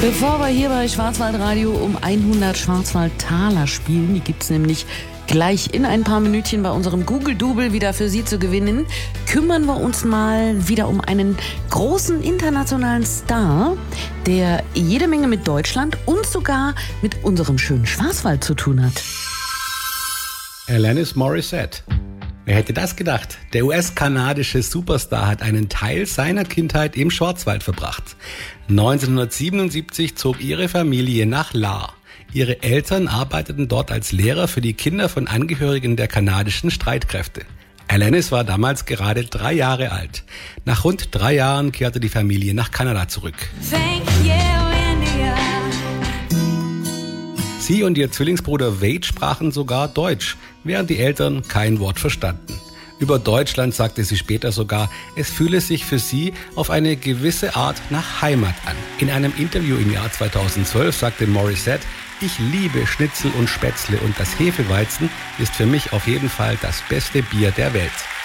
Bevor wir hier bei Schwarzwaldradio um 100 Schwarzwaldtaler spielen, die gibt's nämlich gleich in ein paar Minütchen bei unserem Google-Double wieder für Sie zu gewinnen, kümmern wir uns mal wieder um einen großen internationalen Star, der jede Menge mit Deutschland und sogar mit unserem schönen Schwarzwald zu tun hat. Alanis Morissette. Wer hätte das gedacht? Der US-kanadische Superstar hat einen Teil seiner Kindheit im Schwarzwald verbracht. 1977 zog ihre Familie nach Lahr. Ihre Eltern arbeiteten dort als Lehrer für die Kinder von Angehörigen der kanadischen Streitkräfte. Alanis war damals gerade 3 Jahre alt. Nach rund 3 Jahren kehrte die Familie nach Kanada zurück. Sie und ihr Zwillingsbruder Wade sprachen sogar Deutsch, während die Eltern kein Wort verstanden. Über Deutschland sagte sie später sogar, es fühle sich für sie auf eine gewisse Art nach Heimat an. In einem Interview im Jahr 2012 sagte Morissette, ich liebe Schnitzel und Spätzle und das Hefeweizen ist für mich auf jeden Fall das beste Bier der Welt.